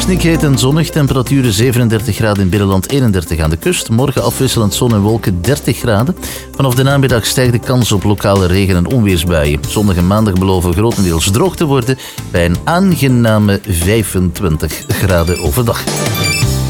Snikheet en zonnig, temperaturen 37 graden in binnenland, 31 aan de kust. Morgen afwisselend zon en wolken, 30 graden. Vanaf de namiddag stijgt de kans op lokale regen- en onweersbuien. Zondag en maandag beloven grotendeels droog te worden bij een aangename 25 graden overdag.